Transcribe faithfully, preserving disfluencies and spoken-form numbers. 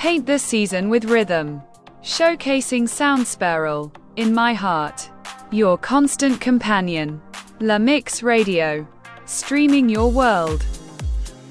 Paint the season with rhythm. Showcasing Soundspiral, In My Heart. Your constant companion. La Mix Radio. Streaming your world.